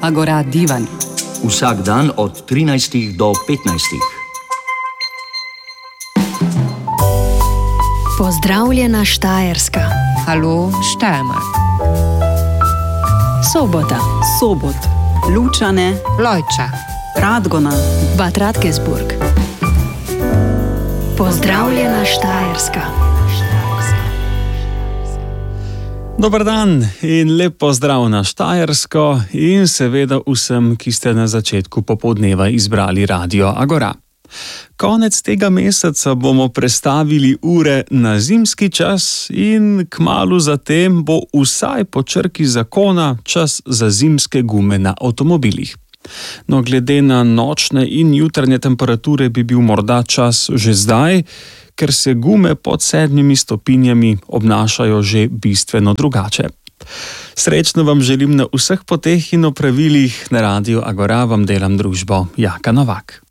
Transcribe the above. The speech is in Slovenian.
Agora Divan. Vsak dan od 13 do 15. Pozdravljena Štajerska. Halo Steiermark. Sobota. Sobot. Lučane. Lojča. Radgona. Bad Radkersburg. Pozdravljena Štajerska. Dober dan in lep pozdrav na Štajersko in seveda vsem, ki ste na začetku popoldneva izbrali Radio Agora. Konec tega meseca bomo prestavili ure na zimski čas in kmalu zatem bo vsaj po črki zakona čas za zimske gume na avtomobilih. No, glede na nočne in jutranje temperature bi bil morda čas že zdaj, ker se gume pod 7 stopinjami obnašajo že bistveno drugače. Srečno vam želim na vseh poteh in opravilih. Na Radiu Agora vam delam družbo Jaka Novak.